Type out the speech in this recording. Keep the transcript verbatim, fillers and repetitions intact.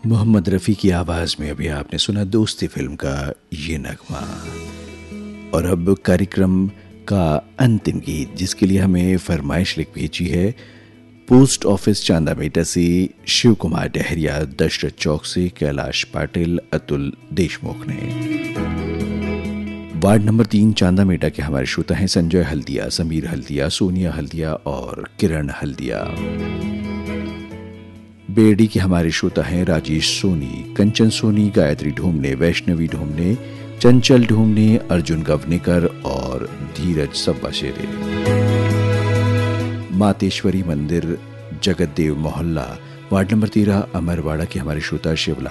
मोहम्मद रफ़ी की आवाज़ में अभी आपने सुना दोस्ती फिल्म का ये नगमा। और अब कार्यक्रम का अंतिम गीत, जिसके लिए हमें फरमाइश लिख भेजी है पोस्ट ऑफिस चांदामेटा से शिव कुमार डहरिया, दशरथ चौक से कैलाश पाटिल, अतुल देशमुख ने। वार्ड नंबर तीन चांदामेटा के हमारे श्रोता हैं संजय हल्दिया, समीर हल्दिया, सोनिया हल्दिया और किरण हल्दिया। बेड़ी के हमारे श्रोता हैं राजेश सोनी, कंचन सोनी, गायत्री ढूमने, वैष्णवी ढूमने, चंचल ढूमने, अर्जुन गवनेकर और धीरज सब्बाशेरे। मातेश्वरी मंदिर, जगतदेव मोहल्ला, वार्ड नंबर तेरह अमरवाड़ा के हमारे श्रोता शिवलाल